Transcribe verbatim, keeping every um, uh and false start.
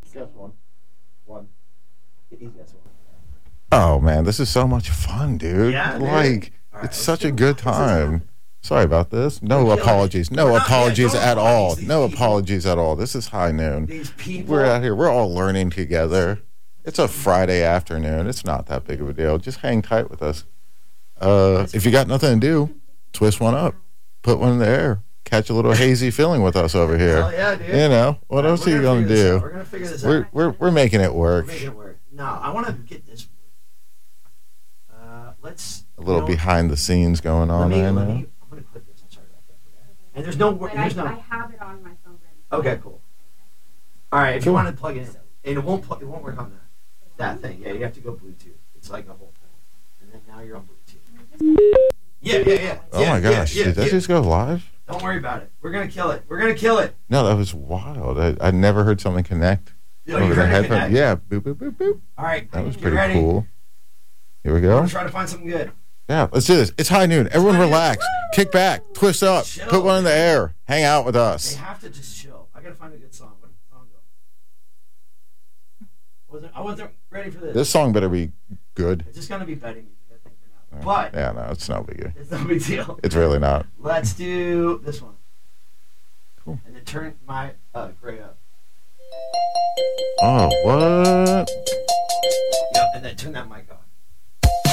Just one. One. Easy as one. Oh man, this is so much fun, dude. Yeah, dude. Like All right, it's let's such a do- good let's just- time. Sorry about this. No We're killing apologies. it. No We're not- yeah, apologies don't at all. apologize. No These people- apologies at all. This is high noon. These people. We're out here. We're all learning together. It's a Friday afternoon. It's not that big of a deal. Just hang tight with us. Uh, if you got nothing to do, twist one up. Put one in the air. Catch a little hazy feeling with us over here. Hell yeah, dude. You know, what All right, else we're are you going figure to this do? out. We're gonna figure this We're, out. we're, we're making it We're work. making it work. No, I want to get this. Uh, let's. A little you know, behind the scenes going Let on me. right Let now. me. I'm gonna clip this. I'm sorry about that. And there's no. But There's I, no. I have it on my phone ready. Okay, cool. All right, if you Cool. want to plug it in, and it won't plug, it won't work on that that thing. Yeah, you have to go Bluetooth. It's like a whole thing, and then now you're on Bluetooth. Yeah, yeah, yeah. Oh yeah, my gosh, yeah, did that yeah. just go live? Don't worry about it. We're gonna kill it. We're gonna kill it. No, that was wild. I, I never heard something connect Yo, over you the heard it headphone. connect? Yeah, boop, boop, boop, boop. All right, That was you pretty ready? cool. Here we We're go. gonna try to find something good. Yeah, let's do this. It's high noon. Everyone high noon. relax. Kick back. Twist up. Chill. Put one in the air. Hang out with They us. have to just chill. I gotta find a good song. What song go? Wasn't I wasn't ready for this. This song better be good. It's just gonna be betting me. I think for now. But Yeah, no, it's no biggie. it's no big deal. It's really not. Let's do this one. Cool. And then turn my uh, gray up. Oh, what? Yep. And then turn that mic off.